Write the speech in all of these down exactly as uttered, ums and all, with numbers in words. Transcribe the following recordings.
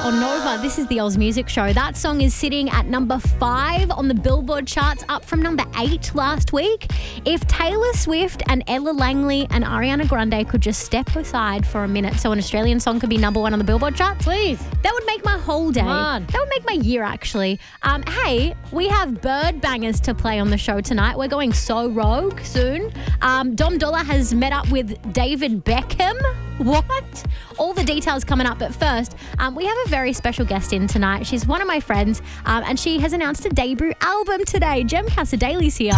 on Nova. This is the Oz Music Show. That song is sitting at number five on the Billboard charts, up from number eight last week. If Taylor Swift and Ella Langley and Ariana Grande could just step aside for a minute so an Australian song could be number one on the Billboard charts, please. That would make my whole day. Come on. That would make my year, actually. Um, hey, we have bird bangers to play on the show tonight. We're going so rogue soon. Um, Dom Dolla has met up with David Beckham. What? All the details coming up. But first, um, we have a very special guest in tonight. She's one of my friends, um, and she has announced a debut album today. Jem Casadeily's here.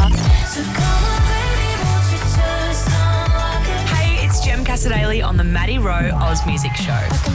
Hey, it's Jem Casadaily on the Maddie Rowe Oz Music Show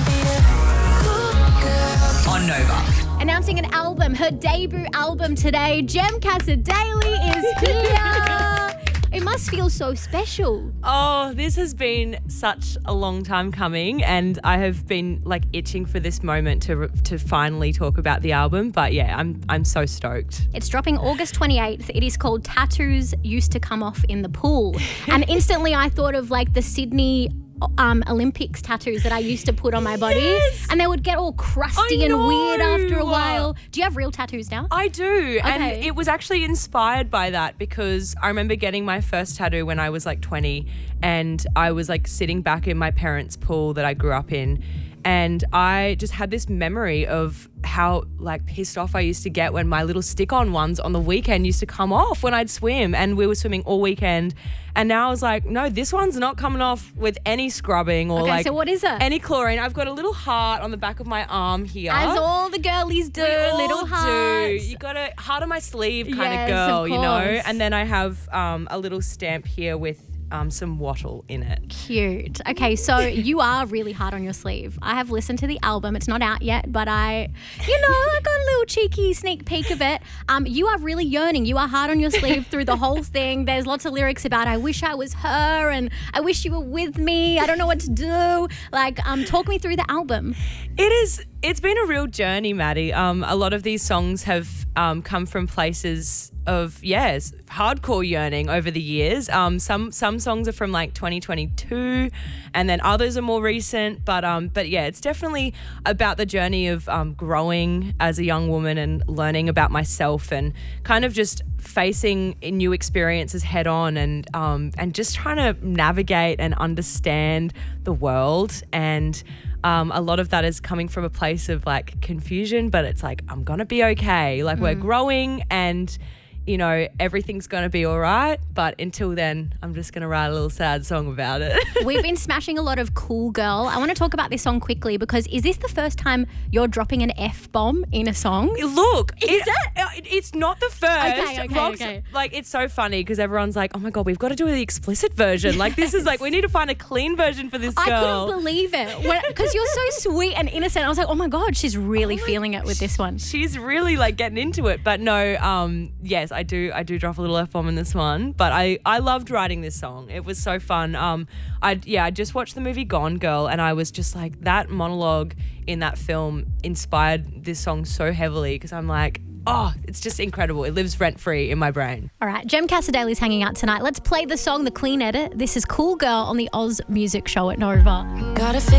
on Nova. Announcing an album, her debut album today. Jem Casadaily is here. It must feel so special. Oh, this has been such a long time coming, and I have been like itching for this moment to to finally talk about the album. But yeah, I'm I'm so stoked. It's dropping August twenty-eighth. It is called Tattoos Used to Come Off in the Pool. And instantly I thought of like the Sydney Um, Olympics tattoos that I used to put on my body. Yes. And they would get all crusty I and know. weird after a while. Do you have real tattoos now? I do. And Okay. it was actually inspired by that because I remember getting my first tattoo when I was like twenty, and I was like sitting back in my parents' pool that I grew up in, and I just had this memory of how like pissed off I used to get when my little stick-on ones on the weekend used to come off when I'd swim, and we were swimming all weekend. And now I was like, no, this one's not coming off with any scrubbing or Okay, like so what is it? any chlorine. I've got a little heart on the back of my arm here. As all the girlies do, We all little do. hearts. You got a heart on my sleeve kind Yes, of girl, of you know. course. And then I have um, a little stamp here with um, some wattle in it. Cute. Okay, so you are really hard on your sleeve. I have listened to the album. It's not out yet, but I, you know, I got a little cheeky sneak peek of it. Um, you are really yearning. You are hard on your sleeve through the whole thing. There's lots of lyrics about I wish I was her and I wish you were with me. I don't know what to do. Like, um, talk me through the album. It is. It's been a real journey, Maddie. Um, a lot of these songs have um, come from places of yes, hardcore yearning over the years. Um, some some songs are from like twenty twenty-two, and then others are more recent. But um, but yeah, it's definitely about the journey of um, growing as a young woman and learning about myself and kind of just facing new experiences head on and um, and just trying to navigate and understand the world. And Um, a lot of that is coming from a place of like confusion, but it's like, I'm going to be okay. Like we're growing and, you know, everything's going to be all right. But until then, I'm just going to write a little sad song about it. We've been smashing a lot of Cool Girl. I want to talk about this song quickly because is this the first time you're dropping an F-bomb in a song? Look, Is it, it? It's not the first. Okay, okay, Rox- okay. Like, it's so funny because everyone's like, oh my God, we've got to do the explicit version. Like, this is like, we need to find a clean version for this I girl. couldn't believe it because you're so sweet and innocent. I was like, oh my God, she's really feeling it with this one. She's really like getting into it. But no, um, yes, I do I do drop a little F-bomb in this one. But I, I loved writing this song. It was so fun. Um, I yeah, I just watched the movie Gone Girl and I was just like, that monologue in that film inspired this song so heavily because I'm like, oh, it's just incredible. It lives rent-free in my brain. All right, Jem Casadeily's hanging out tonight. Let's play the song, The Clean Edit. This is Cool Girl on the Oz Music Show at Nova. Gotta